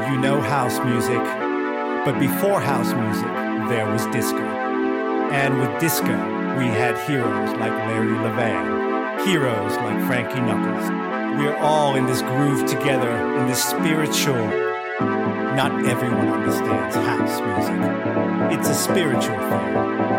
you know house music, but before house music, there was disco. And with disco, we had heroes like Larry Levan, heroes like Frankie Knuckles. We're all in this groove together, in this spiritual. Not everyone understands house music. It's a spiritual thing.